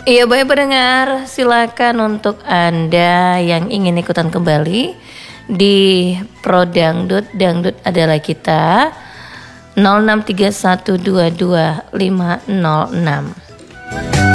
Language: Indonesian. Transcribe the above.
Iya baik pendengar, silakan untuk Anda yang ingin ikutan kembali di Pro Dangdut. Dangdut adalah kita 0631225506.